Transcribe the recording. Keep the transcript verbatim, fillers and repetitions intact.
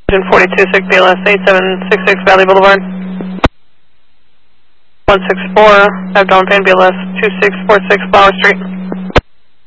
forty-two six B L S eight seven six six Valley Boulevard. one six four, Abdomen Pain B L S two six four six Flower Street.